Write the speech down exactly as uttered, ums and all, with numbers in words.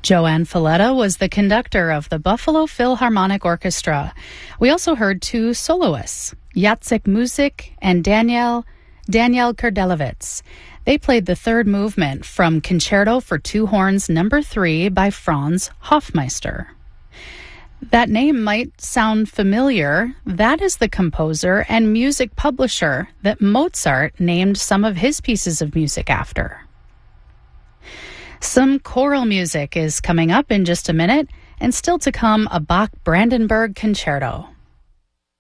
Joanne Falletta was the conductor of the Buffalo Philharmonic Orchestra. We also heard two soloists, Jacek Musik and Daniel, Daniel Kurdelewicz. They played the third movement from Concerto for Two Horns number three by Franz Hofmeister. That name might sound familiar. That is the composer and music publisher that Mozart named some of his pieces of music after. Some choral music is coming up in just a minute, and still to come, a Bach Brandenburg Concerto.